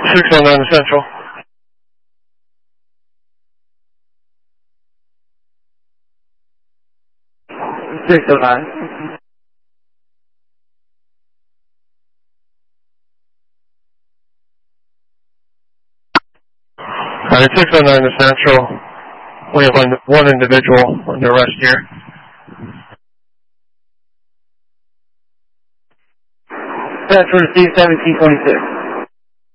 609 Central. 609. 609 to Central. We have one individual under arrest here. Central receive 1726.